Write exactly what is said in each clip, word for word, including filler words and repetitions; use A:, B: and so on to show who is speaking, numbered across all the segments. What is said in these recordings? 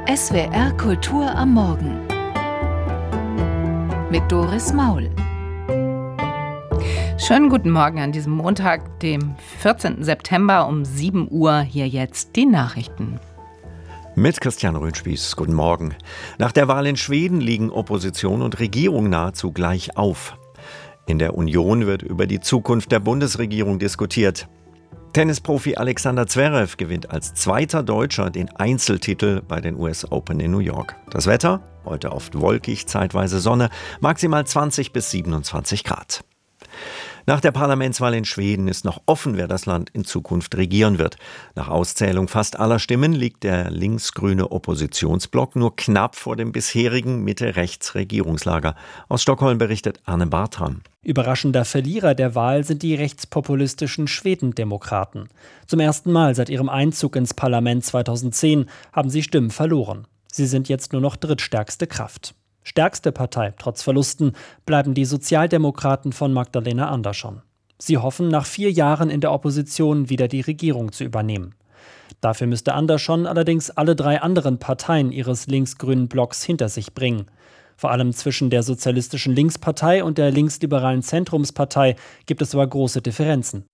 A: S W R Kultur am Morgen mit Doris Maul.
B: Schönen guten Morgen an diesem Montag, dem vierzehnten September um sieben Uhr. Hier jetzt die Nachrichten.
C: Mit Christian Röhnspieß, guten Morgen. Nach der Wahl in Schweden liegen Opposition und Regierung nahezu gleich auf. In der Union wird über die Zukunft der Bundesregierung diskutiert. Tennisprofi Alexander Zverev gewinnt als zweiter Deutscher den Einzeltitel bei den U S Open in New York. Das Wetter? Heute oft wolkig, zeitweise Sonne, maximal zwanzig bis siebenundzwanzig Grad. Nach der Parlamentswahl in Schweden ist noch offen, wer das Land in Zukunft regieren wird. Nach Auszählung fast aller Stimmen liegt der linksgrüne Oppositionsblock nur knapp vor dem bisherigen Mitte-Rechts-Regierungslager. Aus Stockholm berichtet Arne Bartram.
D: Überraschender Verlierer der Wahl sind die rechtspopulistischen Schwedendemokraten. Zum ersten Mal seit ihrem Einzug ins Parlament zweitausendzehn haben sie Stimmen verloren. Sie sind jetzt nur noch drittstärkste Kraft. Stärkste Partei, trotz Verlusten, bleiben die Sozialdemokraten von Magdalena Andersson. Sie hoffen, nach vier Jahren in der Opposition wieder die Regierung zu übernehmen. Dafür müsste Andersson allerdings alle drei anderen Parteien ihres linksgrünen Blocks hinter sich bringen. Vor allem zwischen der Sozialistischen Linkspartei und der linksliberalen Zentrumspartei gibt es aber große Differenzen.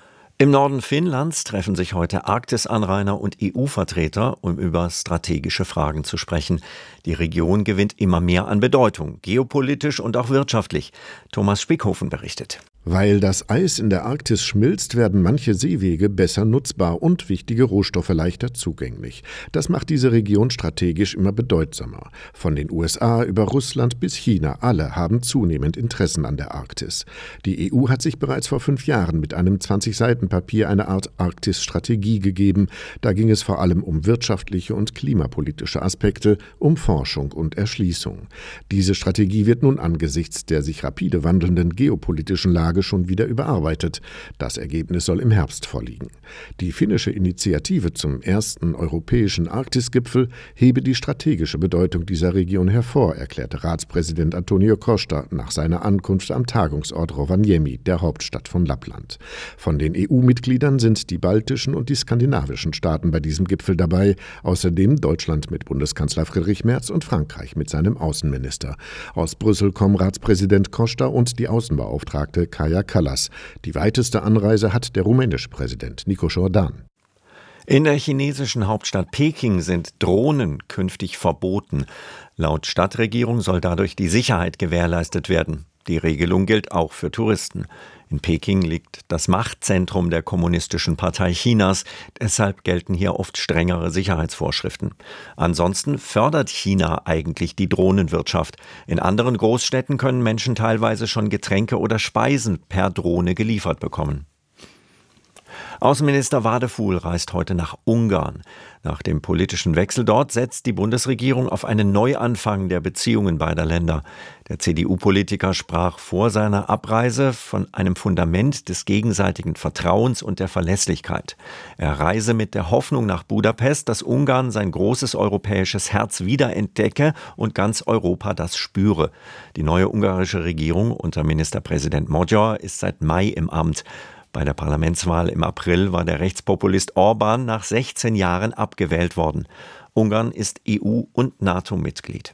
C: Im Norden Finnlands treffen sich heute Arktisanrainer und E U-Vertreter, um über strategische Fragen zu sprechen. Die Region gewinnt immer mehr an Bedeutung, geopolitisch und auch wirtschaftlich. Thomas Spickhofen berichtet.
E: Weil das Eis in der Arktis schmilzt, werden manche Seewege besser nutzbar und wichtige Rohstoffe leichter zugänglich. Das macht diese Region strategisch immer bedeutsamer. Von den U S A über Russland bis China, alle haben zunehmend Interessen an der Arktis. Die E U hat sich bereits vor fünf Jahren mit einem zwanzig-Seiten-Papier eine Art Arktis-Strategie gegeben. Da ging es vor allem um wirtschaftliche und klimapolitische Aspekte, um Forschung und Erschließung. Diese Strategie wird nun angesichts der sich rapide wandelnden geopolitischen Lage schon wieder überarbeitet. Das Ergebnis soll im Herbst vorliegen. Die finnische Initiative zum ersten europäischen Arktisgipfel hebe die strategische Bedeutung dieser Region hervor, erklärte Ratspräsident Antonio Costa nach seiner Ankunft am Tagungsort Rovaniemi, der Hauptstadt von Lappland. Von den E U-Mitgliedern sind die baltischen und die skandinavischen Staaten bei diesem Gipfel dabei, außerdem Deutschland mit Bundeskanzler Friedrich Merz und Frankreich mit seinem Außenminister. Aus Brüssel kommen Ratspräsident Costa und die Außenbeauftragte Kaja Kallas. Die weiteste Anreise hat der rumänische Präsident Nico Jordan.
C: In der chinesischen Hauptstadt Peking sind Drohnen künftig verboten. Laut Stadtregierung soll dadurch die Sicherheit gewährleistet werden. Die Regelung gilt auch für Touristen. In Peking liegt das Machtzentrum der Kommunistischen Partei Chinas. Deshalb gelten hier oft strengere Sicherheitsvorschriften. Ansonsten fördert China eigentlich die Drohnenwirtschaft. In anderen Großstädten können Menschen teilweise schon Getränke oder Speisen per Drohne geliefert bekommen. Außenminister Wadefuhl reist heute nach Ungarn. Nach dem politischen Wechsel dort setzt die Bundesregierung auf einen Neuanfang der Beziehungen beider Länder. Der C D U-Politiker sprach vor seiner Abreise von einem Fundament des gegenseitigen Vertrauens und der Verlässlichkeit. Er reise mit der Hoffnung nach Budapest, dass Ungarn sein großes europäisches Herz wiederentdecke und ganz Europa das spüre. Die neue ungarische Regierung unter Ministerpräsident Magyar ist seit Mai im Amt. Bei der Parlamentswahl im April war der Rechtspopulist Orbán nach sechzehn Jahren abgewählt worden. Ungarn ist E U- und NATO-Mitglied.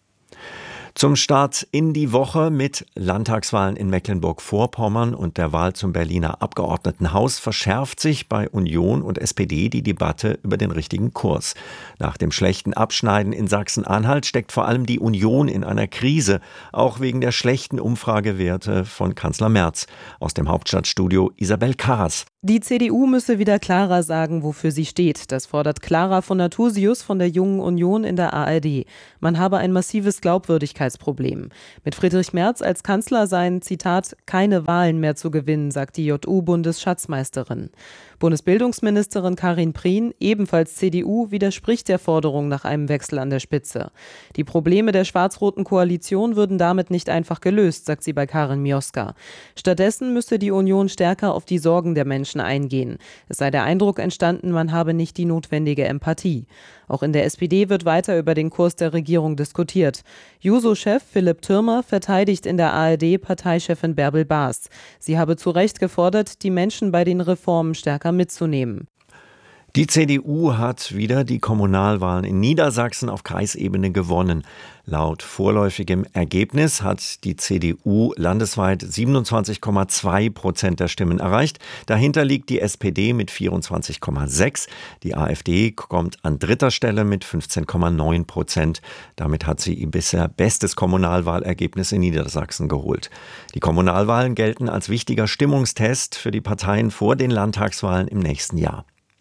C: Zum Start in die Woche mit Landtagswahlen in Mecklenburg-Vorpommern und der Wahl zum Berliner Abgeordnetenhaus verschärft sich bei Union und S P D die Debatte über den richtigen Kurs. Nach dem schlechten Abschneiden in Sachsen-Anhalt steckt vor allem die Union in einer Krise, auch wegen der schlechten Umfragewerte von Kanzler Merz. Aus dem Hauptstadtstudio Isabel Karras.
F: Die C D U müsse wieder klarer sagen, wofür sie steht. Das fordert Clara von Nathusius von der Jungen Union in der A R D. Man habe ein massives Glaubwürdigkeitsproblem. Mit Friedrich Merz als Kanzler seien, Zitat, keine Wahlen mehr zu gewinnen, sagt die J U-Bundesschatzmeisterin. Bundesbildungsministerin Karin Prien, ebenfalls C D U, widerspricht der Forderung nach einem Wechsel an der Spitze. Die Probleme der schwarz-roten Koalition würden damit nicht einfach gelöst, sagt sie bei Karin Mioska. Stattdessen müsse die Union stärker auf die Sorgen der Menschen eingehen. Es sei der Eindruck entstanden, man habe nicht die notwendige Empathie. Auch in der S P D wird weiter über den Kurs der Regierung diskutiert. Juso-Chef Philipp Thürmer verteidigt in der A R D Parteichefin Bärbel Baas. Sie habe zu Recht gefordert, die Menschen bei den Reformen stärker mitzunehmen.
C: Die C D U hat wieder die Kommunalwahlen in Niedersachsen auf Kreisebene gewonnen. Laut vorläufigem Ergebnis hat die C D U landesweit siebenundzwanzig Komma zwei Prozent der Stimmen erreicht. Dahinter liegt die S P D mit vierundzwanzig Komma sechs. Die AfD kommt an dritter Stelle mit fünfzehn Komma neun Prozent. Damit hat sie ihr bisher bestes Kommunalwahlergebnis in Niedersachsen geholt. Die Kommunalwahlen gelten als wichtiger Stimmungstest für die Parteien vor den Landtagswahlen im nächsten Jahr.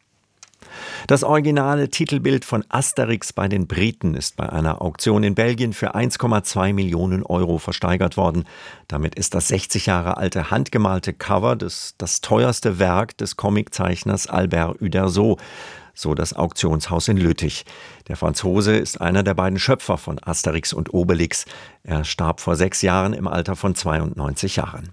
C: Das originale Titelbild von Asterix bei den Briten ist bei einer Auktion in Belgien für eins Komma zwei Millionen Euro versteigert worden. Damit ist das sechzig Jahre alte handgemalte Cover des, das teuerste Werk des Comiczeichners Albert Uderzo, so das Auktionshaus in Lüttich. Der Franzose ist einer der beiden Schöpfer von Asterix und Obelix. Er starb vor sechs Jahren im Alter von zweiundneunzig Jahren.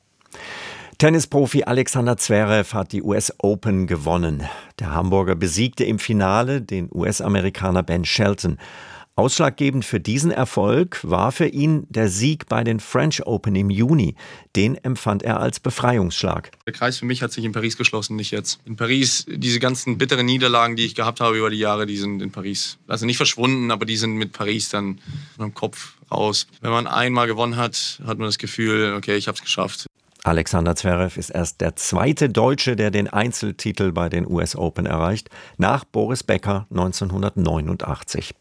C: Tennisprofi Alexander Zverev hat die U S Open gewonnen. Der Hamburger besiegte im Finale den U S-Amerikaner Ben Shelton. Ausschlaggebend für diesen Erfolg war für ihn der Sieg bei den French Open im Juni. Den empfand er als Befreiungsschlag.
G: Der Kreis für mich hat sich in Paris geschlossen, nicht jetzt. In Paris, diese ganzen bitteren Niederlagen, die ich gehabt habe über die Jahre, die sind in Paris. Also nicht verschwunden, aber die sind mit Paris dann im Kopf raus. Wenn man einmal gewonnen hat, hat man das Gefühl, okay, ich habe es geschafft.
C: Alexander Zverev ist erst der zweite Deutsche, der den Einzeltitel bei den U S Open erreicht, nach Boris Becker neunzehnhundertneunundachtzig.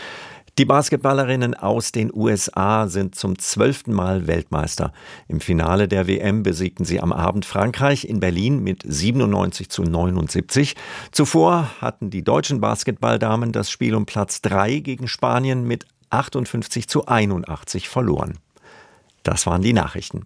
C: Die Basketballerinnen aus den U S A sind zum zwölften Mal Weltmeister. Im Finale der W M besiegten sie am Abend Frankreich in Berlin mit siebenundneunzig zu neunundsiebzig. Zuvor hatten die deutschen Basketballdamen das Spiel um Platz drei gegen Spanien mit achtundfünfzig zu einundachtzig verloren. Das waren die Nachrichten.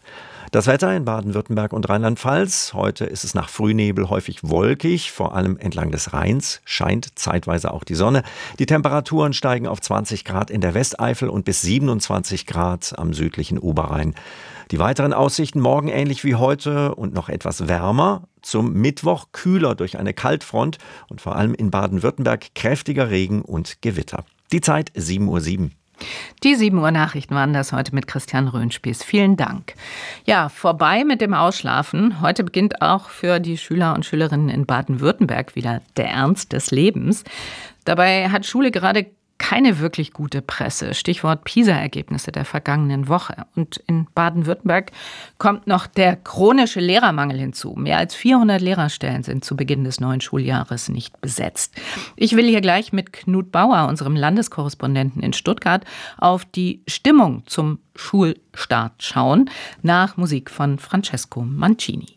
C: Das Wetter in Baden-Württemberg und Rheinland-Pfalz. Heute ist es nach Frühnebel häufig wolkig, vor allem entlang des Rheins scheint zeitweise auch die Sonne. Die Temperaturen steigen auf zwanzig Grad in der Westeifel und bis siebenundzwanzig Grad am südlichen Oberrhein. Die weiteren Aussichten morgen ähnlich wie heute und noch etwas wärmer. Zum Mittwoch kühler durch eine Kaltfront und vor allem in Baden-Württemberg kräftiger Regen und Gewitter. Die Zeit sieben Uhr sieben.
B: Die sieben Uhr Nachrichten waren das heute mit Christian Röhnspieß. Vielen Dank. Ja, vorbei mit dem Ausschlafen. Heute beginnt auch für die Schüler und Schülerinnen in Baden-Württemberg wieder der Ernst des Lebens. Dabei hat Schule gerade keine wirklich gute Presse. Stichwort PISA-Ergebnisse der vergangenen Woche. Und in Baden-Württemberg kommt noch der chronische Lehrermangel hinzu. Mehr als vierhundert Lehrerstellen sind zu Beginn des neuen Schuljahres nicht besetzt. Ich will hier gleich mit Knut Bauer, unserem Landeskorrespondenten in Stuttgart, auf die Stimmung zum Schulstart schauen, nach Musik von Francesco Mancini.